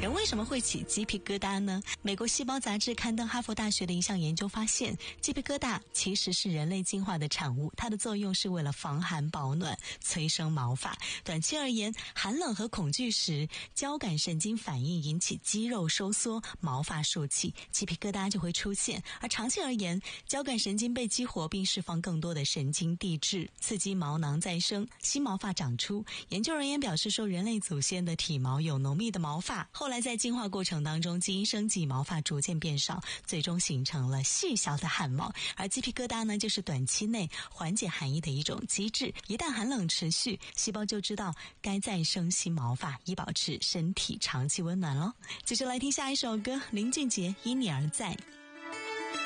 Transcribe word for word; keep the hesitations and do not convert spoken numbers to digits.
人为什么会起鸡皮疙瘩呢？美国细胞杂志刊登哈佛大学的一项研究发现，鸡皮疙瘩其实是人类进化的产物，它的作用是为了防寒保暖，催生毛发。短期而言，寒冷和恐惧时，交感神经反应引起肌肉收缩，毛发竖起，鸡皮疙瘩就会出现。而长期而言，交感神经被激活并释放更多的神经递质，刺激毛囊再生，新毛发长出。研究人员表示说，人类祖先的体毛有浓密的毛发，后来在进化过程当中，基因升级，毛发逐渐变少，最终形成了细小的汗毛。而鸡皮疙瘩呢，就是短期内缓解寒意的一种机制，一旦寒冷持续，细胞就知道该再生新毛发，以保持身体长期温暖咯。接着来听下一首歌，林俊杰《因你而在》。